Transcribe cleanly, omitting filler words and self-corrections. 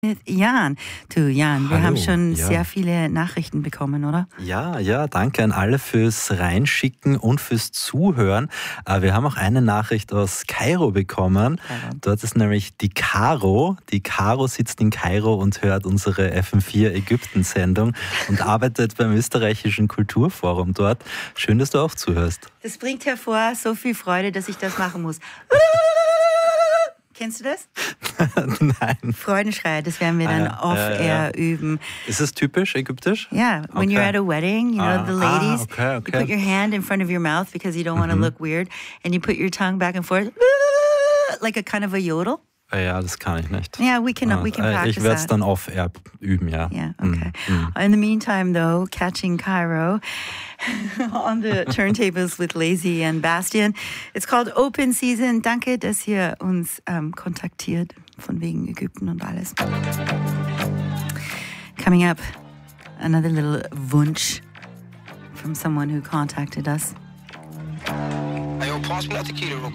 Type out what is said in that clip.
Mit Jan. Du Jan, wir Hallo, haben schon ja. sehr viele Nachrichten bekommen, oder? Ja, danke an alle fürs Reinschicken und fürs Zuhören. Wir haben auch eine Nachricht aus Kairo bekommen. Kairo. Dort ist nämlich die Caro. Die Caro sitzt in Kairo und hört unsere FM4 Ägypten-Sendung und arbeitet beim österreichischen Kulturforum dort. Schön, dass du auch zuhörst. Das bringt hervor so viel Freude, dass ich das machen muss. Kennst du das? Nein. Freudenschrei, das werden wir dann off-air üben. Ist es typisch ägyptisch? Yeah, when you're at a wedding, you know, the ladies, okay. you put your hand in front of your mouth because you don't want to look weird, and you put your tongue back and forth, like a kind of a yodel. Ja, das kann ich nicht. Yeah, we can practice Ich werde es that. dann off-air üben, ja. Yeah, okay. In the meantime, though, catching Cairo on the turntables with Lazy and Bastian. It's called Open Season. Danke, dass ihr uns kontaktiert, von wegen Ägypten und alles. Coming up, another little Wunsch from someone who contacted us. Hey, yo, pass me that tequila real